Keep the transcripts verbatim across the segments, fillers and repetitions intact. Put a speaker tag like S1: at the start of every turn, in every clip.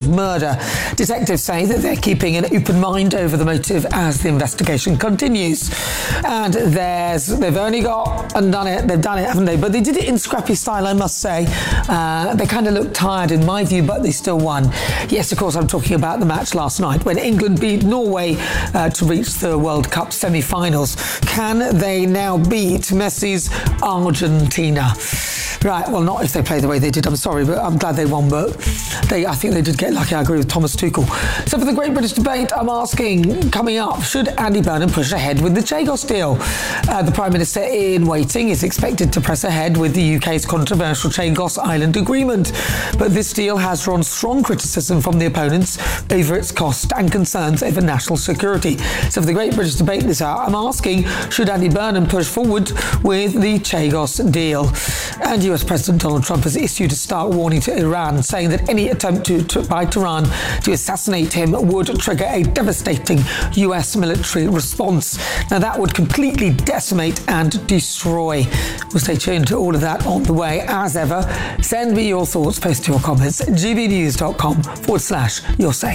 S1: murder. Detectives say that they're keeping an open mind over the motive as the investigation continues. And there's they've only got and done it. They've done it, haven't they? But they did it in scrappy style, I must say. Uh, they kind of looked tired in my view, but they still won. Yes, of course, I'm talking about the match last night when England beat Norway uh, to reach the World Cup semi-finals. Can they now beat Messi's Argentina? Right, well, not if they play the way they did, I'm sorry, but I'm glad they won, but they, I think they did get lucky. I agree with Thomas Tuchel. So for the Great British Debate, I'm asking, coming up, should Andy Burnham push ahead with the Chagos deal? Uh, the Prime Minister in waiting is expected to press ahead with the U K's controversial Chagos Island agreement, but this deal has drawn strong criticism from the opponents over its cost and concerns over national security. So for the Great British Debate this hour, I'm asking, should Andy Burnham push forward with the Chagos deal? And U S President Donald Trump has issued a stark warning to Iran, saying that any attempt to, to, by Tehran to assassinate him would trigger a devastating U S military response. Now, that would completely decimate and destroy. We'll stay tuned to all of that on the way. As ever, send me your thoughts, post your comments at gbnews.com forward slash your say.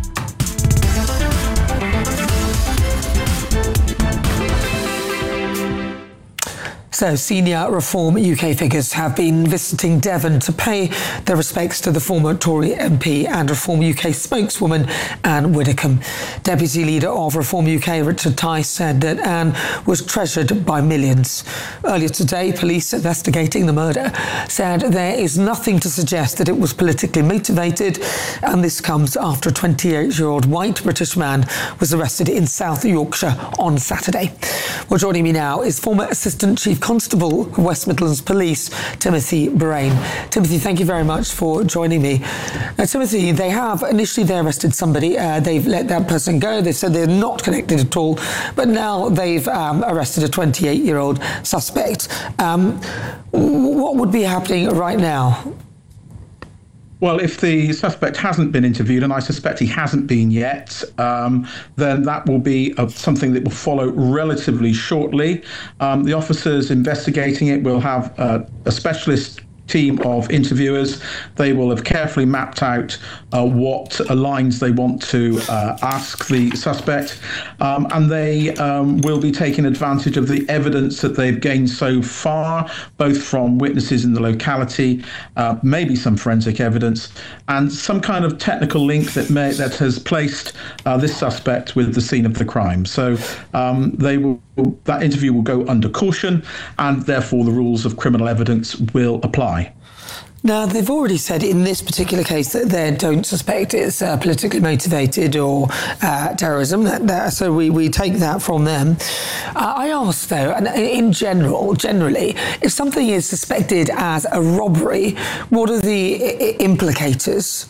S1: So, senior Reform U K figures have been visiting Devon to pay their respects to the former Tory M P and Reform U K spokeswoman Anne Widdecombe. Deputy leader of Reform U K, Richard Tice, said that Anne was treasured by millions. Earlier today, police investigating the murder said there is nothing to suggest that it was politically motivated, and this comes after a twenty-eight-year-old white British man was arrested in South Yorkshire on Saturday. Well, joining me now is former Assistant Chief Constable of West Midlands Police, Timothy Brain. Timothy, thank you very much for joining me. Now, Timothy, they have, initially they arrested somebody, uh, they've let that person go, they said they're not connected at all, but now they've um, arrested a twenty-eight-year-old suspect. Um, what would be happening right now?
S2: Well, if the suspect hasn't been interviewed, and I suspect he hasn't been yet, um, then that will be uh, something that will follow relatively shortly. Um, the officers investigating it will have uh, a specialist team of interviewers. They will have carefully mapped out uh, what uh, lines they want to uh, ask the suspect, um, and they um, will be taking advantage of the evidence that they've gained so far, both from witnesses in the locality, uh, maybe some forensic evidence, and some kind of technical link that may that has placed uh, this suspect with the scene of the crime. So um, they will that interview will go under caution, and therefore the rules of criminal evidence will apply.
S1: Now, they've already said in this particular case that they don't suspect it's uh, politically motivated or uh, terrorism, that, that, so we, we take that from them. Uh, I ask, though, and in general, generally, if something is suspected as a robbery, what are the I- implicators?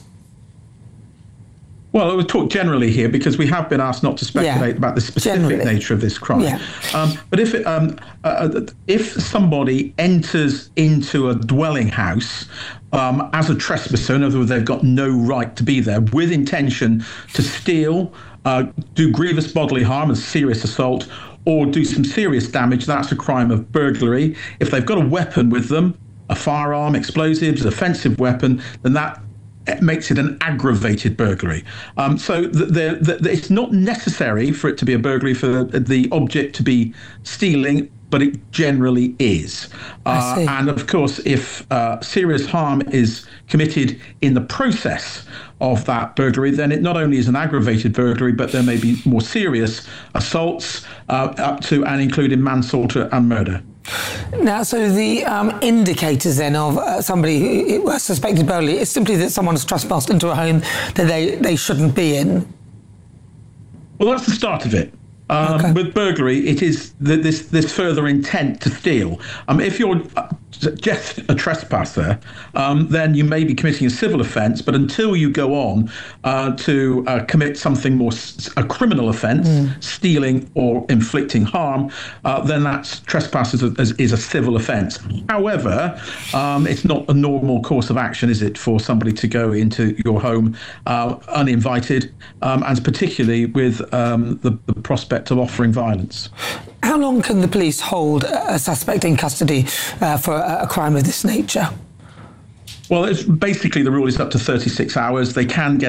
S2: Well, I would talk generally here because we have been asked not to speculate yeah, about the specific generally. nature of this crime. Yeah. Um, but if it, um, uh, if somebody enters into a dwelling house um, as a trespasser, in other words, they've got no right to be there, with intention to steal, uh, do grievous bodily harm and serious assault, or do some serious damage, that's a crime of burglary. If they've got a weapon with them, a firearm, explosives, offensive weapon, then that it makes it an aggravated burglary. Um, so the, the, the, it's not necessary for it to be a burglary for the, the object to be stealing, but it generally is. Uh, and of course, if uh, serious harm is committed in the process of that burglary, then it not only is an aggravated burglary, but there may be more serious assaults uh, up to and including manslaughter and murder.
S1: Now, so the um, indicators then of uh, somebody who was suspected burglary is simply that someone has trespassed into a home that they, they shouldn't be in?
S2: Well, that's the start of it. Um, okay. With burglary, it is th- this this further intent to steal. Um, if you're just a trespasser, um, then you may be committing a civil offence. But until you go on uh, to uh, commit something more, a criminal offence, mm. stealing or inflicting harm, uh, then that's trespass is a, is a civil offence. However, um, it's not a normal course of action, is it, for somebody to go into your home uh, uninvited, um, and particularly with um, the, the prospect of offering violence.
S1: How long can the police hold a suspect in custody uh, for a crime of this nature?
S2: Well, it's basically the rule is up to thirty-six hours. They can get